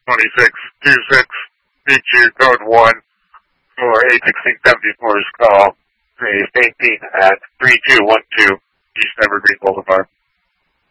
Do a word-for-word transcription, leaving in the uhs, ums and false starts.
twenty-six twenty-six, B Q code one for eight sixteen seventy-four's call, a painting at three two one two East Evergreen Boulevard.